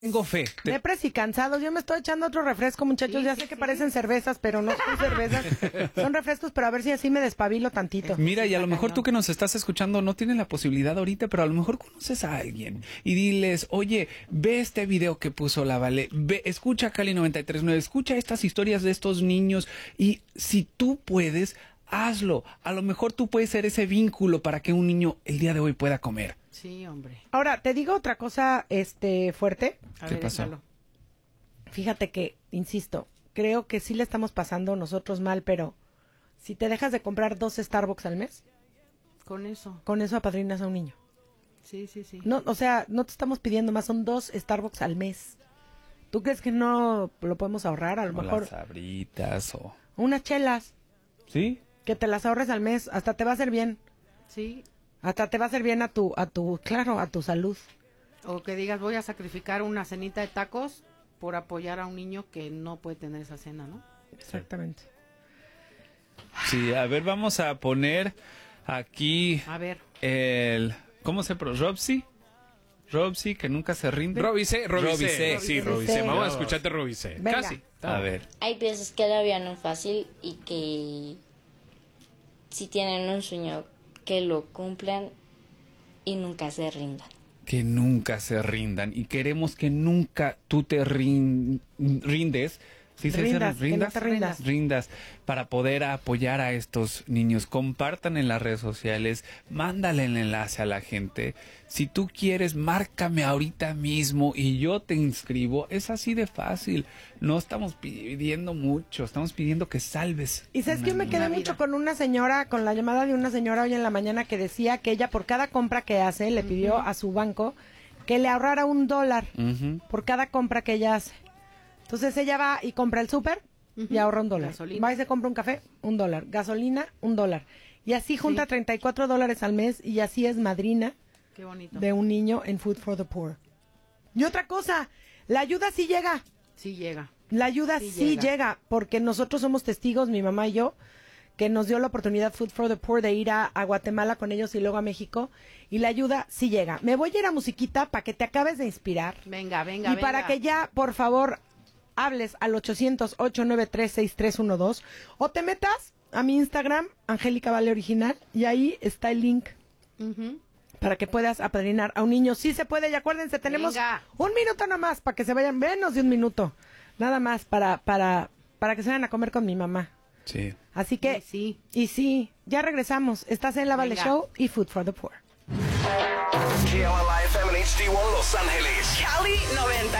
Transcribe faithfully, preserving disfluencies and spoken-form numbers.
Tengo fe. Te... Depres y cansados. Yo me estoy echando otro refresco, muchachos. Sí, ya sé sí, que sí. parecen cervezas, pero no son cervezas. Son refrescos, pero a ver si así me despabilo tantito. Mira, y a lo mejor tú que nos estás escuchando no tienes la posibilidad ahorita, pero a lo mejor conoces a alguien y diles, oye, ve este video que puso la Vale, ve, escucha Cali noventa y tres punto nueve, escucha estas historias de estos niños y si tú puedes, hazlo. A lo mejor tú puedes ser ese vínculo para que un niño el día de hoy pueda comer. Sí, hombre. Ahora, te digo otra cosa este fuerte. A ¿Qué ver, pasó? déjalo. Fíjate que, insisto, creo que sí le estamos pasando nosotros mal, pero si te dejas de comprar dos Starbucks al mes, con eso. Con eso apadrinas a un niño. Sí, sí, sí. No, o sea, no te estamos pidiendo más, son dos Starbucks al mes. ¿Tú crees que no lo podemos ahorrar? A lo O mejor las sabritas o... unas chelas. ¿Sí? Que te las ahorres al mes, hasta te va a hacer bien. Sí. Hasta te va a hacer bien a tu, a tu, claro, a tu salud. O que digas, voy a sacrificar una cenita de tacos por apoyar a un niño que no puede tener esa cena, ¿no? Exactamente. Sí, a ver, vamos a poner aquí A ver. el... ¿Cómo se pronuncia? ¿Robsy? ¿Robsy, que nunca se rinde? Robicé, Robicé. Robicé. Sí, Robicé. Vamos a escucharte Robicé. Venga. Casi. A ver. Hay veces que la vida no es fácil y que si tienen un sueño, que lo cumplan y nunca se rindan. Que nunca se rindan. Y queremos que nunca tú te rin- rindes. ¿Sí se dice Rindas, que no rindas? te rindas. Rindas para poder apoyar a estos niños. Compartan en las redes sociales, mándale el enlace a la gente. Si tú quieres, márcame ahorita mismo y yo te inscribo. Es así de fácil. No estamos pidiendo mucho, estamos pidiendo que salves. Y sabes una que yo me niña. quedé mucho con una señora, con la llamada de una señora hoy en la mañana que decía que ella por cada compra que hace le pidió a su banco que le ahorrara un dólar Ujú. por cada compra que ella hace. Entonces ella va y compra el súper y ahorra un dólar. Gasolina. Va y se compra un café, un dólar. Gasolina, un dólar. Y así junta Sí. treinta y cuatro dólares al mes y así es madrina Qué bonito. de un niño en Food for the Poor. Y otra cosa, la ayuda sí llega. Sí llega. La ayuda sí, Sí llega. llega. porque nosotros somos testigos, mi mamá y yo, que nos dio la oportunidad Food for the Poor de ir a, a Guatemala con ellos y luego a México. Y la ayuda sí llega. Me voy a ir a musiquita para que te acabes de inspirar. Venga, venga, y venga. para que ya, por favor, hables al ochocientos, ocho nueve tres, seis tres uno dos o te metas a mi Instagram, Angélica Vale Original, y ahí está el link Ujú. para que puedas apadrinar a un niño. Sí se puede, y acuérdense, tenemos Venga. un minuto nada más para que se vayan, menos de un minuto, nada más para, para, para que se vayan a comer con mi mamá. Sí. Así que, Y sí. y sí, ya regresamos. Estás en La Vale Venga. Show y Food for the Poor. K L L I F M en H D uno Los Ángeles. Cali noventa